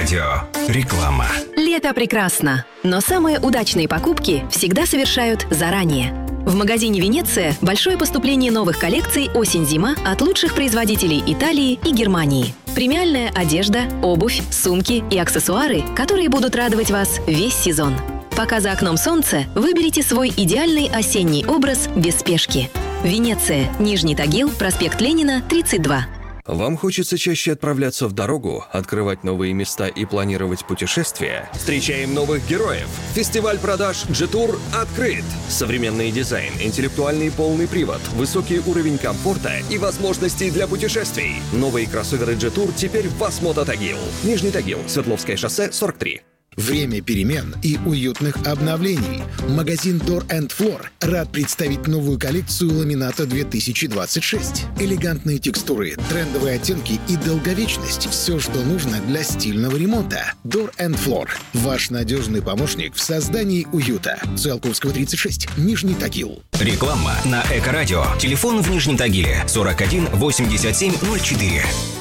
Эко-радио. Реклама. Лето прекрасно, но самые удачные покупки всегда совершают заранее. В магазине «Венеция» большое поступление новых коллекций осень-зима от лучших производителей Италии и Германии. Премиальная одежда, обувь, сумки и аксессуары, которые будут радовать вас весь сезон. Пока за окном солнце, выберите свой идеальный осенний образ без спешки. «Венеция», Нижний Тагил, проспект Ленина, 32. Вам хочется чаще отправляться в дорогу, открывать новые места и планировать путешествия? Встречаем новых героев! Фестиваль продаж G-Tour открыт! Современный дизайн, интеллектуальный полный привод, высокий уровень комфорта и возможностей для путешествий. Новые кроссоверы G-Tour теперь в Восмото Тагил. Нижний Тагил, Свердловское шоссе, 43. Время перемен и уютных обновлений. Магазин Door & Floor рад представить новую коллекцию ламината 2026. Элегантные текстуры, трендовые оттенки и долговечность – все, что нужно для стильного ремонта. Door & Floor – ваш надежный помощник в создании уюта. Циолковского, 36, Нижний Тагил. Реклама на Эко-радио. Телефон в Нижнем Тагиле 41 87 04.